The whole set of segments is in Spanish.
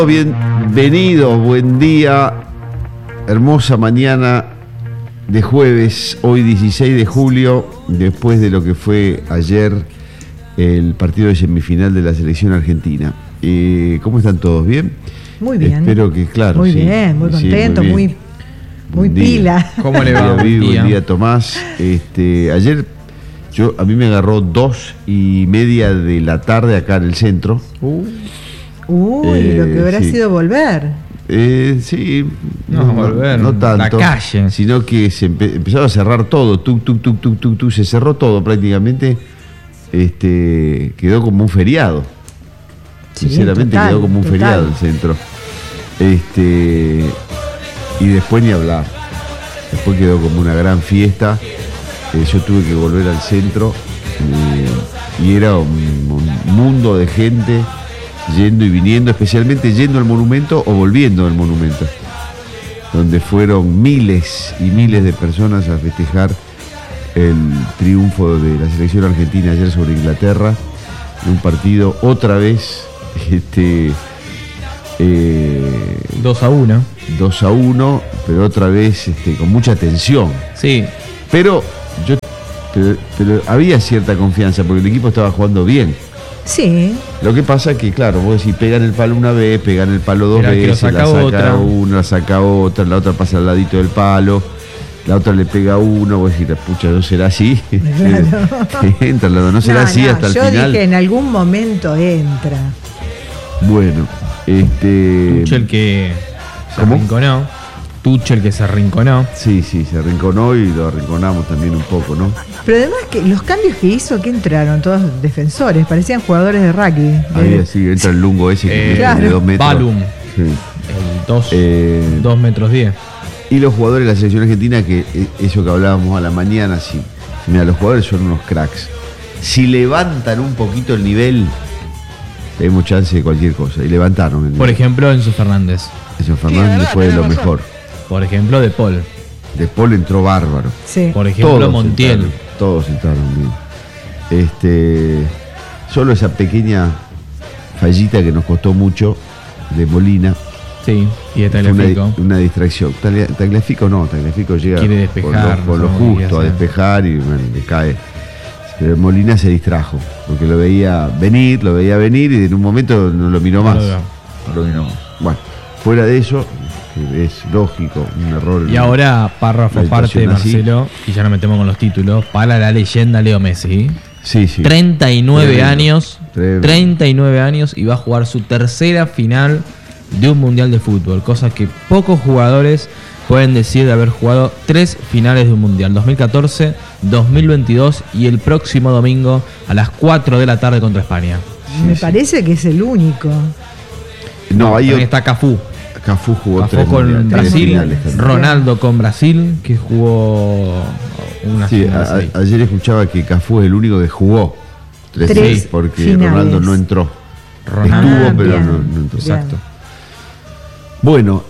Bienvenidos, buen día, hermosa mañana de jueves, hoy 16 de julio, después de lo que fue ayer el partido de semifinal de la selección argentina. ¿Cómo están todos? ¿Bien? Muy bien. Espero que, claro. Muy sí, bien, muy contento, sí, muy pila. ¿Cómo le va? Buen día, Tomás. Ayer a mí me agarró 2:30 de la tarde acá en el centro. Lo que habrá sido volver. Sí, volver, no tanto, la calle. sino que se empezaba a cerrar todo, se cerró todo prácticamente, quedó como un feriado. Sí, Sinceramente total, quedó como un feriado el centro. Y después ni hablar. Después quedó como una gran fiesta. Yo tuve que volver al centro y era un mundo de gente yendo y viniendo, especialmente yendo al monumento o volviendo al monumento, donde fueron miles y miles de personas a festejar el triunfo de la selección argentina ayer sobre Inglaterra, en un partido otra vez 2-1, pero otra vez con mucha tensión. Sí. Pero había cierta confianza porque el equipo estaba jugando bien. Sí. Lo que pasa es que, claro, vos decís, pegan el palo una vez, pegan el palo dos veces, la saca una, la saca otra, la otra pasa al ladito del palo, la otra le pega uno, vos decís, pucha, ¿no será así? Claro. Entra, no será así hasta el final. Yo dije, en algún momento entra. Bueno, Tuchel que se arrinconó. Tuchel que se arrinconó. Sí, se arrinconó y lo arrinconamos también un poco, ¿no? Pero además que los cambios que hizo, que entraron todos defensores, parecían jugadores de rugby. Sí, entra el lungo ese que claro. de 2 metros. Balum. Sí. El 2 metros 10. Y los jugadores de la selección argentina, que eso que hablábamos a la mañana, sí. Mira, los jugadores son unos cracks. Si levantan un poquito el nivel, tenemos chance de cualquier cosa. Y levantaron el nivel. Por ejemplo, Enzo Fernández. Enzo Fernández fue de lo mejor. Por ejemplo, De Paul. De Paul entró bárbaro. Sí. Por ejemplo, Montiel. Todos entraron bien. Solo esa pequeña fallita que nos costó mucho de Molina. Sí, y de Tagliafico. Una distracción. Tagliafico llega quiere despejar, por lo justo a despejar y bueno, le cae. Pero Molina se distrajo, porque lo veía venir y en un momento no lo miró más. Bueno, fuera de eso, que es lógico, un error. Y ahora, párrafo parte de Marcelo, y ya nos metemos con los títulos, para la leyenda Leo Messi. Sí. 39 años, Tremendo. 39 años y va a jugar su tercera final de un mundial de fútbol, cosa que pocos jugadores pueden decir de haber jugado 3 finales de un mundial, 2014, 2022 y el próximo domingo a las 4 de la tarde contra España. Me parece que es el único. No, ahí está Cafú. Cafú jugó Cafú con Brasil, finales, Ronaldo con Brasil, que jugó una final. Ayer escuchaba que Cafú es el único que jugó 3 porque finales. Ronaldo no entró. Estuvo, pero no entró. Exacto. Bueno,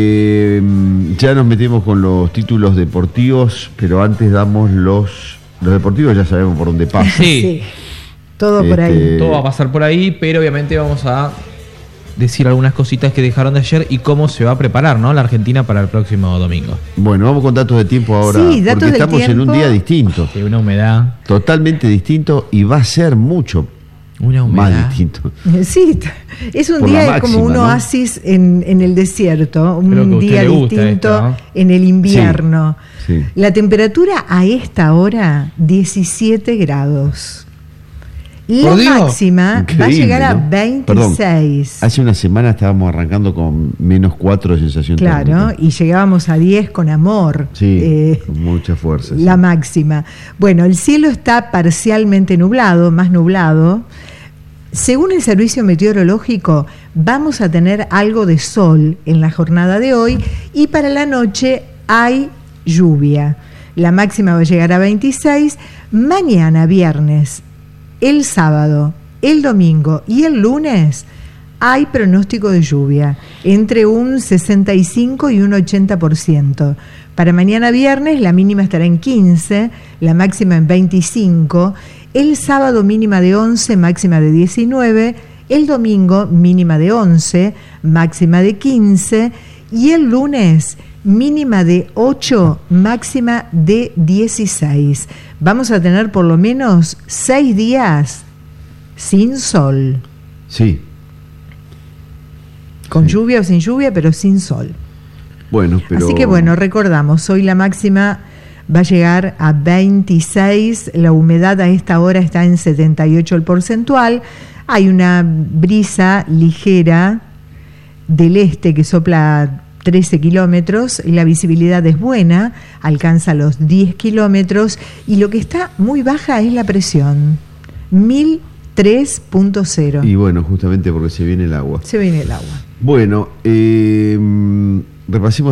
ya nos metemos con los títulos deportivos, pero antes damos los deportivos, ya sabemos por dónde pasa. Sí. Todo por ahí. Todo va a pasar por ahí, pero obviamente vamos a decir algunas cositas que dejaron de ayer y cómo se va a preparar, ¿no?, la Argentina para el próximo domingo. Bueno, vamos con datos de tiempo ahora, Sí, datos porque del estamos tiempo. en un día distinto. Sí, una humedad. Totalmente distinto y va a ser mucho Una humedad. más distinto. Sí, es un Por la día máxima, como un ¿no? oasis en el desierto, Creo que a un usted día le gusta distinto esto, ¿no? en el invierno. Sí. La temperatura a esta hora, 17 grados. La Por Dios. máxima va a Increíble, llegar a ¿no? 26. Perdón, hace una semana estábamos arrancando con -4 de sensación Claro, térmica. y llegábamos a 10 con amor. Sí, con mucha fuerza. La sí. máxima. Bueno, el cielo está parcialmente nublado, más nublado. Según el servicio meteorológico, vamos a tener algo de sol en la jornada de hoy y para la noche hay lluvia. La máxima va a llegar a 26. Mañana, viernes, el sábado, el domingo y el lunes hay pronóstico de lluvia entre un 65 y un 80%. Para mañana viernes la mínima estará en 15, la máxima en 25, el sábado mínima de 11, máxima de 19 El domingo mínima de 11, máxima de 15 y el lunes mínima de 8, máxima de 16. Vamos a tener por lo menos 6 días sin sol. Sí. Con lluvia o sin lluvia, pero sin sol. Bueno, pero... Así que bueno, recordamos, hoy la máxima va a llegar a 26, la humedad a esta hora está en 78 el porcentual, hay una brisa ligera del este que sopla 13 kilómetros, la visibilidad es buena, alcanza los 10 kilómetros y lo que está muy baja es la presión, 1003.0. Y bueno, justamente porque se viene el agua. Se viene el agua. Bueno, repasemos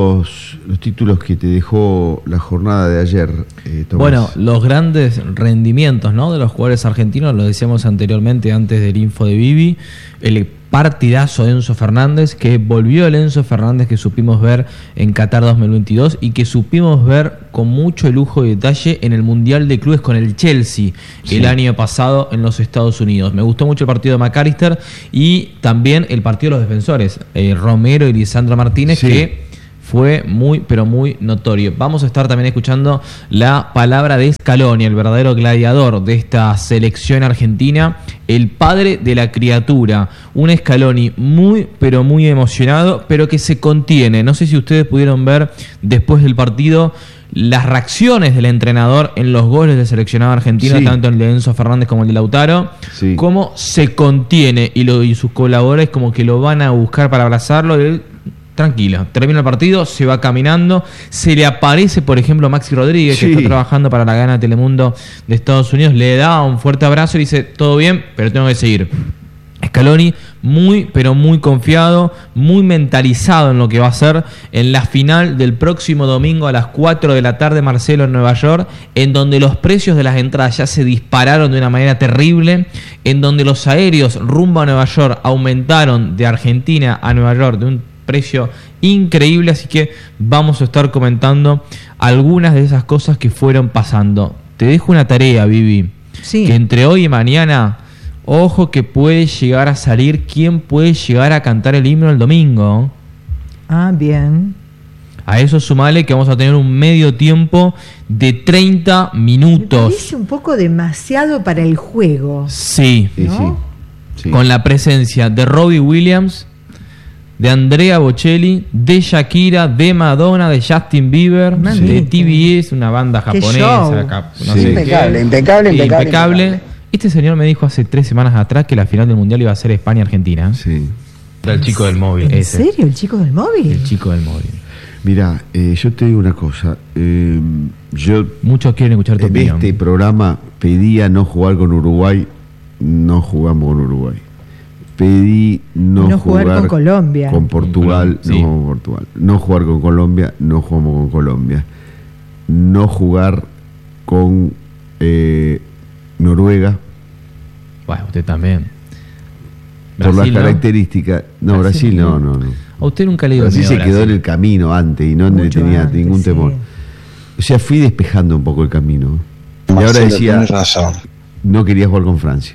los títulos que te dejó la jornada de ayer, Tomás. Bueno, los grandes rendimientos, ¿no?, de los jugadores argentinos, lo decíamos anteriormente antes del info de Vivi, el partidazo de Enzo Fernández, que volvió el Enzo Fernández que supimos ver en Qatar 2022 y que supimos ver con mucho lujo y detalle en el Mundial de Clubes con el Chelsea el año pasado en los Estados Unidos. Me gustó mucho el partido de McAllister y también el partido de los defensores, Romero y Lisandro Martínez, que fue muy, pero muy notorio. Vamos a estar también escuchando la palabra de Scaloni, el verdadero gladiador de esta selección argentina, el padre de la criatura. Un Scaloni muy, pero muy emocionado, pero que se contiene. No sé si ustedes pudieron ver después del partido las reacciones del entrenador en los goles del seleccionado argentino, tanto el de Enzo Fernández como el de Lautaro, cómo se contiene y sus colaboradores como que lo van a buscar para abrazarlo. Él, tranquilo, termina el partido, se va caminando, se le aparece, por ejemplo, Maxi Rodríguez, que está trabajando para la Gana Telemundo de Estados Unidos, le da un fuerte abrazo y dice, todo bien, pero tengo que seguir. Scaloni muy, pero muy confiado, muy mentalizado en lo que va a hacer en la final del próximo domingo a las 4 de la tarde, Marcelo, en Nueva York, en donde los precios de las entradas ya se dispararon de una manera terrible, en donde los aéreos rumbo a Nueva York aumentaron de Argentina a Nueva York de un precio increíble, así que vamos a estar comentando algunas de esas cosas que fueron pasando. Te dejo una tarea, Vivi, que entre hoy y mañana, ojo que puede llegar a salir quién puede llegar a cantar el himno el domingo. Ah, bien. A eso sumale que vamos a tener un medio tiempo de 30 minutos. Me parece un poco demasiado para el juego. Sí, ¿no? Sí. Con la presencia de Robbie Williams, de Andrea Bocelli, de Shakira, de Madonna, de Justin Bieber, de TBS, una banda japonesa. Impecable. Este señor me dijo hace 3 semanas atrás que la final del Mundial iba a ser España-Argentina. Sí. Era el chico del móvil. ¿En serio? ¿El chico del móvil? El chico del móvil. Mirá, yo te digo una cosa. Yo muchos quieren escuchar tu opinión. En este programa pedía no jugar con Uruguay, no jugamos con Uruguay. Pedí no jugar con Colombia. Con Portugal, no jugamos con Portugal. No jugar con Colombia, no jugamos con Colombia. No jugar con Noruega. Bueno, usted también. Por Brasil, las características. No, Brasil no. A usted nunca le digo Brasil se quedó en el camino antes y no le tenía antes, ningún temor. O sea, fui despejando un poco el camino. Y ahora decía, no quería jugar con Francia.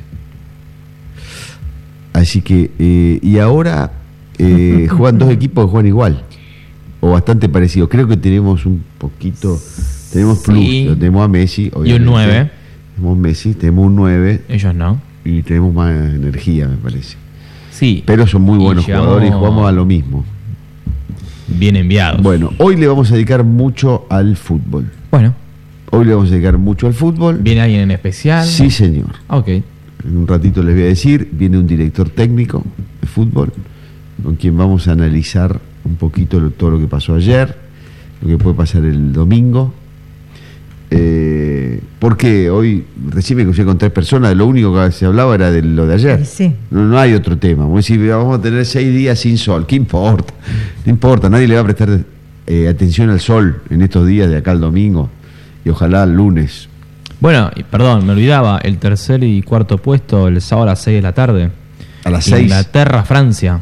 Así que, y ahora juegan 2 equipos que juegan igual, o bastante parecido. Creo que tenemos un poquito, tenemos plus, tenemos a Messi, obviamente. Y un 9. Tenemos Messi, tenemos un 9. Ellos no. Y tenemos más energía, me parece. Sí. Pero son muy buenos jugadores y jugamos a lo mismo. Bien enviados. Bueno, hoy le vamos a dedicar mucho al fútbol. Bueno. Hoy le vamos a dedicar mucho al fútbol. ¿Viene alguien en especial? Sí, señor. Ok. En un ratito les voy a decir, viene un director técnico de fútbol con quien vamos a analizar un poquito todo lo que pasó ayer, lo que puede pasar el domingo. Porque hoy recién me crucé con 3 personas, de lo único que se hablaba era de lo de ayer. Sí. No hay otro tema. Vamos a decir, vamos a tener 6 días sin sol. ¿Qué importa? No importa, nadie le va a prestar atención al sol en estos días de acá al domingo y ojalá el lunes. Bueno, perdón, me olvidaba, el tercer y cuarto puesto el sábado a las 6 de la tarde. A las 6. Inglaterra-Francia.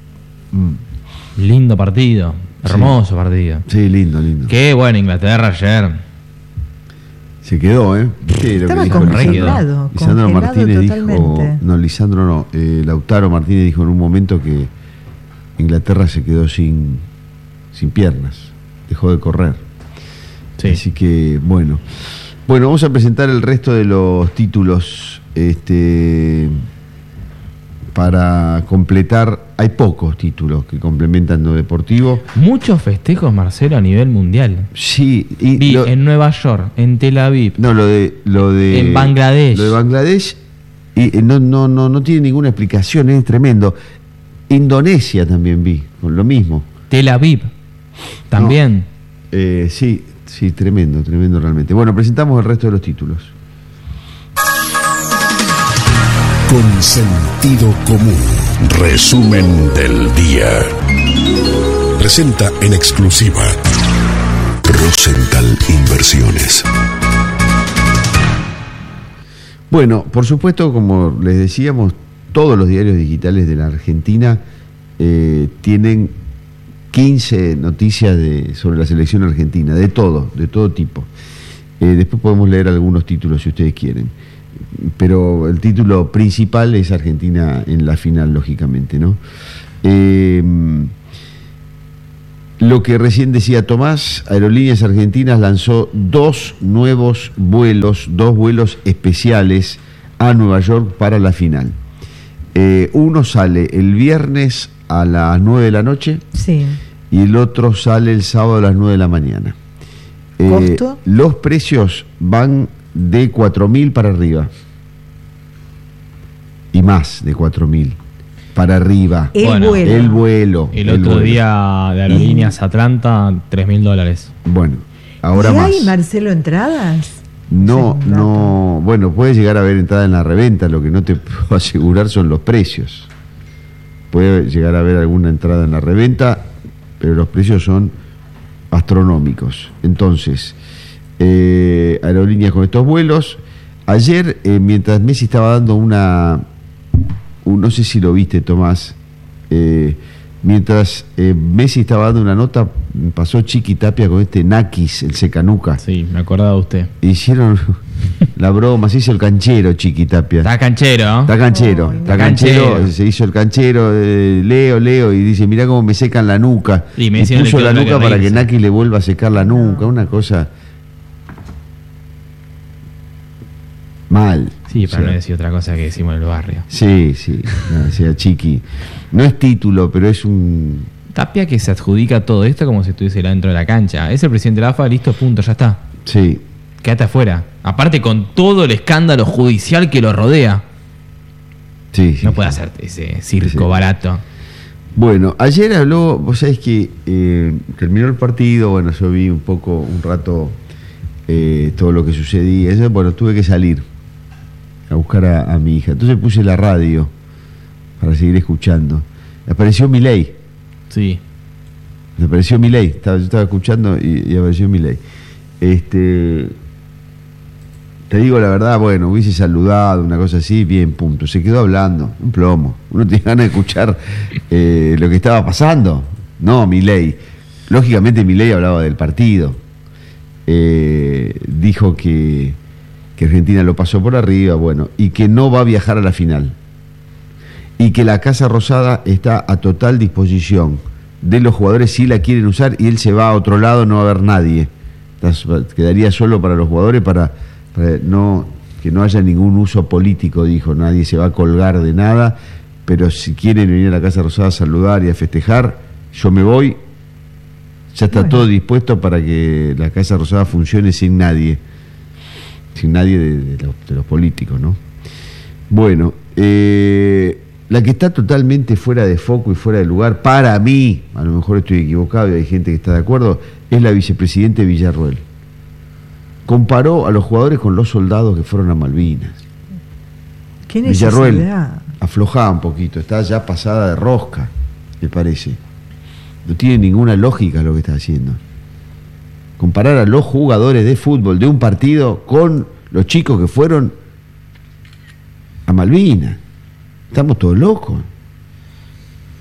Lindo partido, hermoso partido. Sí, lindo. Qué bueno Inglaterra ayer. Se quedó, ¿eh? ¿Viste lo que Estaba dijo congelado. Lisandro congelado Martínez totalmente. dijo, no, Lisandro no, Lautaro Martínez dijo en un momento que Inglaterra se quedó sin piernas, dejó de correr. Sí. Así que, bueno, vamos a presentar el resto de los títulos, para completar. Hay pocos títulos que complementan lo deportivo. Muchos festejos, Marcelo, a nivel mundial. Sí, y Vi en Nueva York, en Tel Aviv, no, lo de en Bangladesh. Lo de Bangladesh y no tiene ninguna explicación, es tremendo. Indonesia también vi, con lo mismo. Tel Aviv también. Sí, tremendo realmente. Bueno, presentamos el resto de los títulos. Con sentido común. Resumen del día. Presenta en exclusiva Rosenthal Inversiones. Bueno, por supuesto, como les decíamos, todos los diarios digitales de la Argentina tienen 15 noticias sobre la selección argentina, de todo tipo. Después podemos leer algunos títulos si ustedes quieren. Pero el título principal es Argentina en la final, lógicamente, ¿no? Lo que recién decía Tomás, Aerolíneas Argentinas lanzó dos vuelos especiales a Nueva York para la final. Uno sale el viernes a las 9 de la noche, Sí. y el otro sale el sábado a las 9 de la mañana. ¿Costo? Los precios van de 4.000 para arriba. Y más de 4.000 para arriba. Bueno, El vuelo. El otro vuelo. día de Aerolíneas Atlanta, $3.000. Bueno, ahora ¿Y más. hay, Marcelo, entradas? No, Sí, un dato. no. Bueno, puede llegar a haber entrada en la reventa. Lo que no te puedo asegurar son los precios. Puede llegar a haber alguna entrada en la reventa, pero los precios son astronómicos. Entonces, Aerolíneas con estos vuelos. Ayer, mientras Messi estaba dando no sé si lo viste, Tomás, mientras Messi estaba dando una nota, pasó Chiqui Tapia con Nakis, el secanuca. Sí, me acordaba de usted. Hicieron la broma, se hizo el canchero Chiqui Tapia. Está canchero. Está canchero, Ay, está canchero. canchero, se hizo el canchero, Leo, y dice, mirá cómo me secan la nuca. Y Y Messi no le puso quedó la otra nuca que para que reírse. Naki le vuelva a secar la nuca, una cosa mal. Sí, para O sea, no decir otra cosa que decimos en el barrio. Sí, no, o sea, Chiqui. No es título, pero es un... Tapia que se adjudica todo esto como si estuviese dentro de la cancha. Es el presidente de la AFA, listo, punto, ya está. Sí, Quédate afuera. Aparte con todo el escándalo judicial que lo rodea. sí. No puede hacer ese circo Sí. barato. Bueno, ayer habló, vos sabés que terminó el partido, bueno, yo vi un rato todo lo que sucedía. Yo, bueno, tuve que salir a buscar a mi hija. Entonces puse la radio para seguir escuchando. Apareció Milei. Sí. Apareció Milei. Yo estaba escuchando y apareció Milei. Te digo la verdad, bueno, hubiese saludado, una cosa así, bien, punto. Se quedó hablando, un plomo. Uno tiene ganas de escuchar lo que estaba pasando. No, Milei. Lógicamente Milei hablaba del partido. Dijo que Argentina lo pasó por arriba, bueno, y que no va a viajar a la final. Y que la Casa Rosada está a total disposición de los jugadores si la quieren usar, y él se va a otro lado, no va a haber nadie. Quedaría solo para los jugadores para que no haya ningún uso político, dijo. Nadie se va a colgar de nada, pero si quieren venir a la Casa Rosada a saludar y a festejar, yo me voy. Ya está todo dispuesto para que la Casa Rosada funcione sin nadie de los políticos, ¿no? Bueno, la que está totalmente fuera de foco y fuera de lugar, para mí, a lo mejor estoy equivocado y hay gente que está de acuerdo, es la vicepresidente Villarruel. Comparó a los jugadores con los soldados que fueron a Malvinas. ¿Qué Villarruel necesidad? aflojaba un poquito, está ya pasada de rosca, me parece. No tiene ninguna lógica lo que está haciendo. Comparar a los jugadores de fútbol de un partido con los chicos que fueron a Malvinas. Estamos todos locos.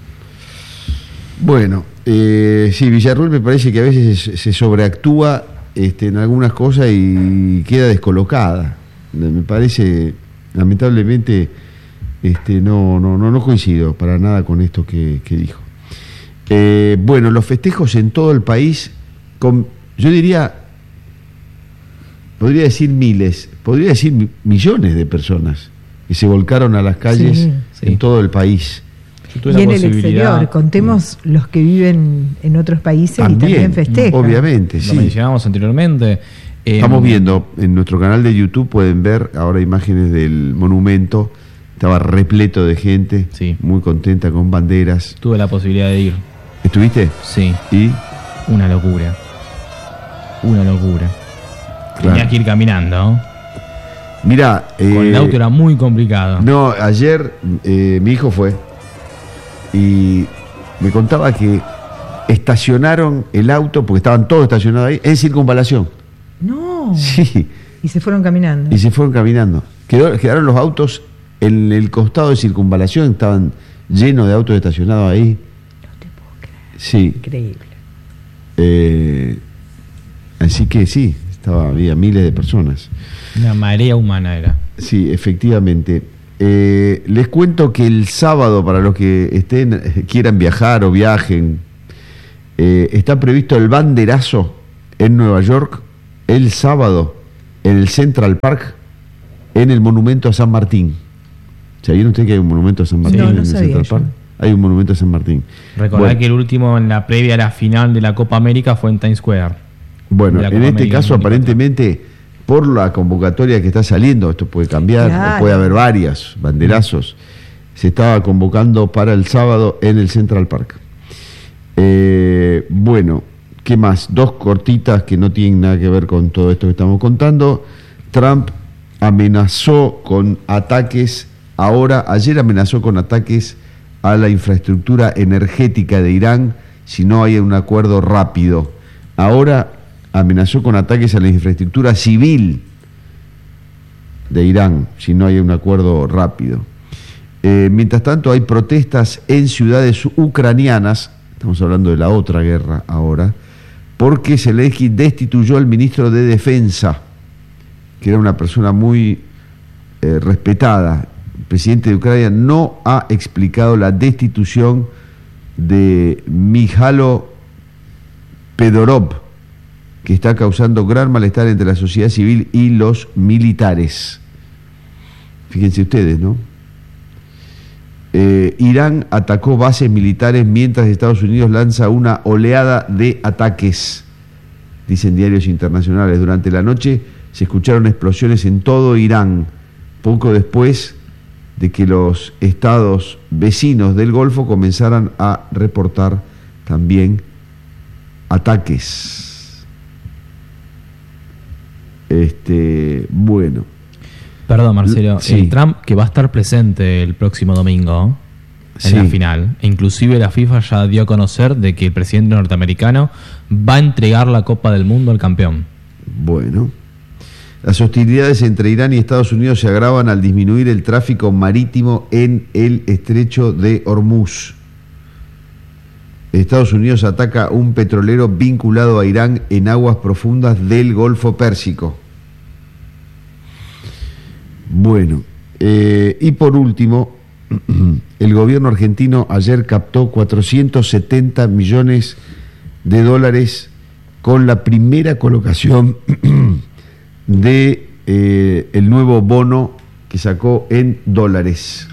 Bueno, sí, Villarruel me parece que a veces se sobreactúa en algunas cosas y queda descolocada. Me parece, lamentablemente, no coincido para nada con esto que dijo. Bueno, los festejos en todo el país, yo diría, podría decir miles, podría decir millones de personas que se volcaron a las calles en todo el país. Y en el exterior, contemos los que viven en otros países y también festejan. Obviamente, sí. Lo mencionábamos anteriormente. Estamos viendo en nuestro canal de YouTube, pueden ver ahora imágenes del monumento. Estaba repleto de gente, muy contenta, con banderas. Tuve la posibilidad de ir. ¿Estuviste? Sí. ¿Y? Una locura. Claro. Tenía que ir caminando. Mirá, con el auto era muy complicado. No, ayer mi hijo fue y me contaba que estacionaron el auto, porque estaban todos estacionados ahí, en Circunvalación. No. Sí. Y se fueron caminando. Quedaron los autos en el costado de Circunvalación, estaban llenos de autos estacionados ahí. No te puedo creer. Sí. Increíble. Así que sí, había miles de personas. Una marea humana era. Sí, efectivamente. Les cuento que el sábado, para los que quieran viajar o viajen, está previsto el banderazo en Nueva York el sábado en el Central Park, en el monumento a San Martín. ¿Sabían ustedes que hay un monumento a San Martín en el Central Park? Hay un monumento a San Martín. Recordad que el último en la previa a la final de la Copa América fue en Times Square. Bueno, en este caso aparentemente, por la convocatoria que está saliendo, esto puede cambiar, puede haber varias banderazos, se estaba convocando para el sábado en el Central Park. Bueno, ¿qué más? Dos cortitas que no tienen nada que ver con todo esto que estamos contando. Trump amenazó con ataques, ayer amenazó con ataques a la infraestructura energética de Irán si no hay un acuerdo rápido. Ahora amenazó con ataques a la infraestructura civil de Irán si no hay un acuerdo rápido. Mientras tanto, hay protestas en ciudades ucranianas, estamos hablando de la otra guerra ahora, porque Zelensky destituyó al ministro de Defensa, que era una persona muy respetada. El presidente de Ucrania no ha explicado la destitución de Mijailo Fedorov, que está causando gran malestar entre la sociedad civil y los militares. Fíjense ustedes, ¿no? Irán atacó bases militares mientras Estados Unidos lanza una oleada de ataques, dicen diarios internacionales. Durante la noche se escucharon explosiones en todo Irán, poco después de que los estados vecinos del Golfo comenzaran a reportar también ataques. Bueno. Perdón, Marcelo. Sí. El Trump que va a estar presente el próximo domingo en la final. Inclusive la FIFA ya dio a conocer de que el presidente norteamericano va a entregar la Copa del Mundo al campeón. Bueno. Las hostilidades entre Irán y Estados Unidos se agravan al disminuir el tráfico marítimo en el estrecho de Hormuz. Estados Unidos ataca un petrolero vinculado a Irán en aguas profundas del Golfo Pérsico. Bueno, y por último, el gobierno argentino ayer captó $470 millones con la primera colocación de el nuevo bono que sacó en dólares.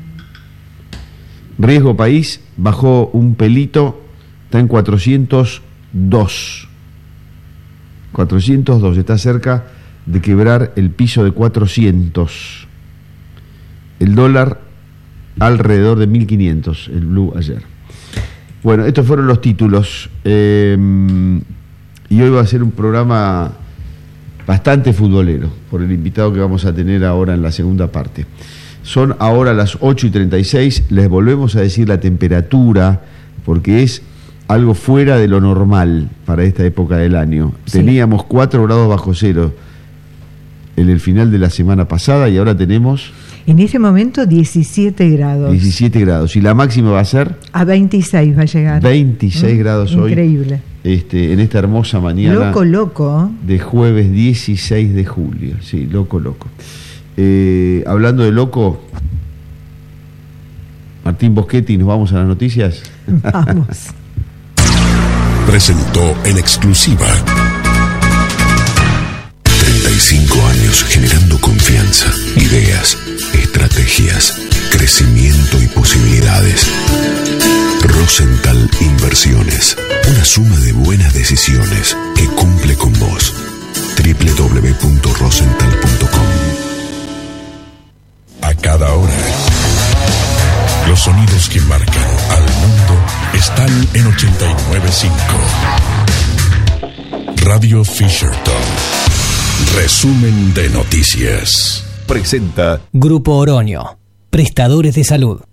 Riesgo país bajó un pelito, está en 402. 402, está cerca de quebrar el piso de 400. El dólar alrededor de 1.500, el blue ayer. Bueno, estos fueron los títulos. Y hoy va a ser un programa bastante futbolero, por el invitado que vamos a tener ahora en la segunda parte. Son ahora las 8:36, les volvemos a decir la temperatura, porque es algo fuera de lo normal para esta época del año. Sí. Teníamos 4 grados bajo cero en el final de la semana pasada y ahora tenemos... En ese momento 17 grados. 17 grados. ¿Y la máxima va a ser? A 26 va a llegar. 26 grados hoy. Increíble. en esta hermosa mañana. Loco. De jueves 16 de julio. Sí, loco. Hablando de loco, Martín Boschetti, ¿nos vamos a las noticias? Vamos. Presentó en exclusiva 35 años generando confianza, ideas, estrategias, crecimiento y posibilidades. Rosenthal Inversiones, una suma de buenas decisiones que cumple con vos. www.rosenthal.com. A cada hora, los sonidos que marcan al mundo están en 89.5. Radio Fisherton. Resumen de noticias. Presenta Grupo Oroño, prestadores de salud.